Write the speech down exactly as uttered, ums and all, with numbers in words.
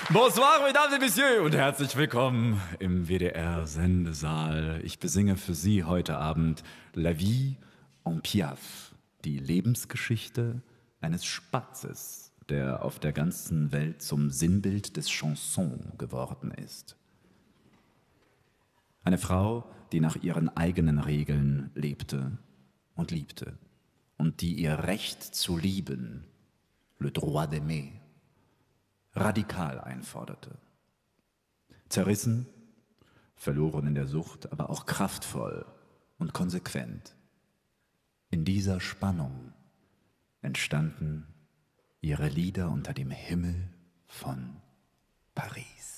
Bonsoir, mesdames et messieurs, und herzlich willkommen im W D R-Sendesaal. Ich besinge für Sie heute Abend La Vie en Piaf, die Lebensgeschichte eines Spatzes, der auf der ganzen Welt zum Sinnbild des Chanson geworden ist. Eine Frau, die nach ihren eigenen Regeln lebte und liebte und die ihr Recht zu lieben, le droit d'aimer, radikal einforderte. Zerrissen, verloren in der Sucht, aber auch kraftvoll und konsequent. In dieser Spannung entstanden ihre Lieder unter dem Himmel von Paris.